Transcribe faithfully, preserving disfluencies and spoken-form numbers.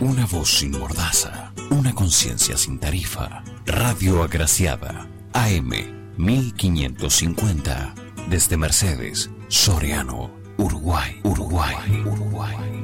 Una voz sin mordaza, una conciencia sin tarifa. Radio Agraciada, A M mil quinientos cincuenta, desde Mercedes, Soriano, Uruguay, Uruguay, Uruguay.